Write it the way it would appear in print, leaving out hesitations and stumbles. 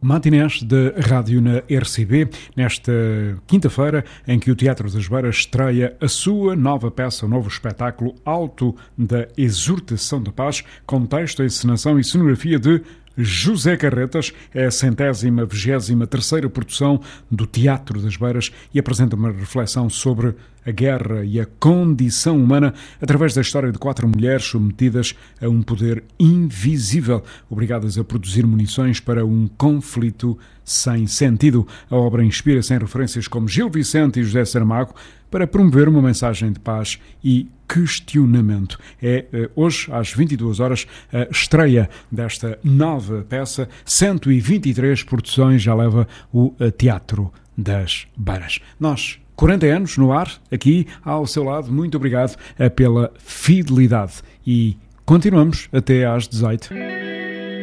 Matinés da rádio na RCB, nesta quinta-feira, em que o Teatro das Beiras estreia a sua nova peça, o novo espetáculo Alto da Exortação da Paz, com texto, encenação e cenografia de José Carretas. É a 123ª produção do Teatro das Beiras e apresenta uma reflexão sobre a guerra e a condição humana através da história de 4 mulheres submetidas a um poder invisível, obrigadas a produzir munições para um conflito sem sentido. A obra inspira-se em referências como Gil Vicente e José Saramago para promover uma mensagem de paz e questionamento. É hoje, às 22 horas, a estreia desta nova peça. 123 produções já leva o Teatro das Beiras. Nós, 40 anos no ar, aqui ao seu lado. Muito obrigado pela fidelidade e continuamos até às 18.